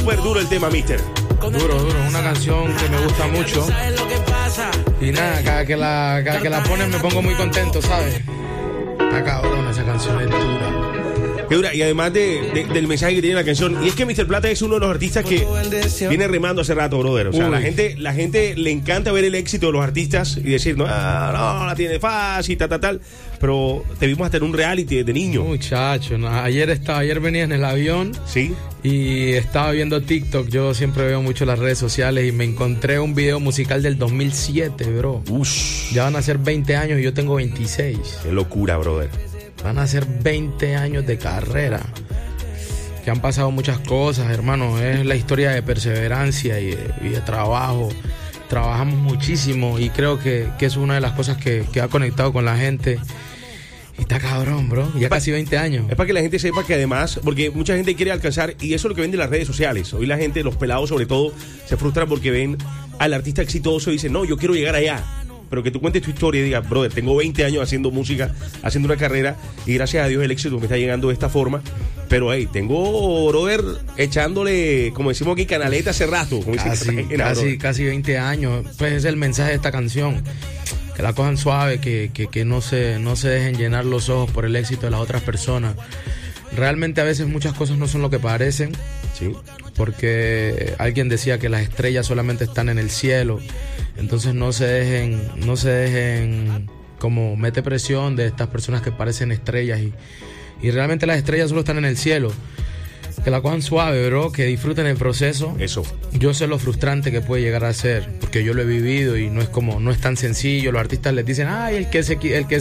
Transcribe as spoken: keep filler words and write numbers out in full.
Súper duro el tema, mister. Duro, duro, una canción que me gusta mucho. Y nada, cada que la, cada que la ponen me pongo muy contento, ¿sabes? Está cabrón, esa canción es dura. Qué dura. Y además de, de, del mensaje que tiene la canción. Y es que mister Plata es uno de los artistas que viene remando hace rato, brother. O sea, la gente, la gente le encanta ver el éxito de los artistas y decir, no, no, la tiene fácil, tal, tal, tal. Pero te vimos hasta en un reality de niño. Muchacho, no, ayer estaba, ayer venía en el avión. Sí. Y estaba viendo TikTok. Yo siempre veo mucho las redes sociales y me encontré un video musical del dos mil siete, bro. Ush. Ya van a ser veinte años y yo tengo veintiséis. Qué locura, brother. Van a ser veinte años de carrera. Que han pasado muchas cosas, hermano. Es la historia de perseverancia y de, y de trabajo. Trabajamos muchísimo y creo que, que es una de las cosas que, que ha conectado con la gente. Y está cabrón, bro. Ya casi veinte años. Es para que la gente sepa que además, porque mucha gente quiere alcanzar, y eso es lo que ven de las redes sociales. Hoy la gente, los pelados sobre todo, se frustran porque ven al artista exitoso y dicen, no, yo quiero llegar allá. Pero que tú cuentes tu historia y digas, brother, tengo veinte años haciendo música, haciendo una carrera, y gracias a Dios el éxito me está llegando de esta forma. Pero, hey, tengo, brother, echándole, como decimos aquí, canaleta hace rato. Como casi, dice, casi, casi veinte años. Pues es el mensaje de esta canción. Que la cojan suave, que, que, que no, se, no se dejen llenar los ojos por el éxito de las otras personas. Realmente a veces muchas cosas no son lo que parecen. Sí. Porque alguien decía que las estrellas solamente están en el cielo. Entonces no se dejen, no se dejen como mete presión de estas personas que parecen estrellas y, y realmente las estrellas solo están en el cielo. Que la cojan suave, bro, que disfruten el proceso. Eso. Yo sé lo frustrante que puede llegar a ser, porque yo lo he vivido y no es como, no es tan sencillo. Los artistas les dicen, ay, el que se, el que